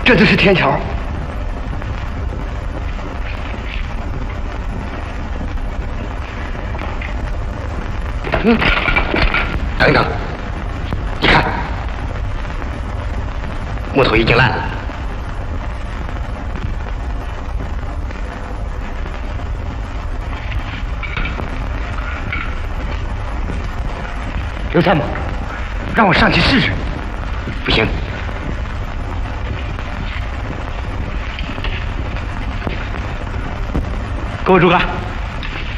这就是天桥。 等等，你看，木头已经烂了。 刘参谋，让我上去试试。 不行。 给我住个。